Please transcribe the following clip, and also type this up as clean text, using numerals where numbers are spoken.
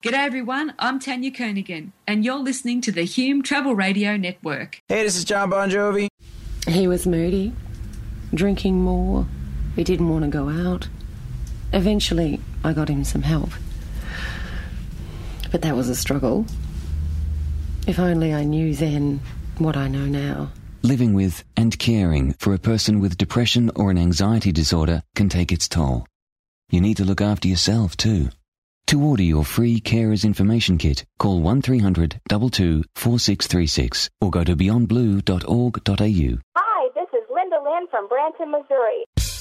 G'day everyone, I'm Tanya Koenigan, and you're listening to the Hume Travel Radio Network. Hey, this is John Bon Jovi. He was moody, drinking more. He didn't want to go out. Eventually, I got him some help. But that was a struggle. If only I knew then what I know now. Living with and caring for a person with depression or an anxiety disorder can take its toll. You need to look after yourself too. To order your free Carers Information Kit, call 1300 22 4636 or go to beyondblue.org.au. Hi, this is Linda Lynn from Branson, Missouri.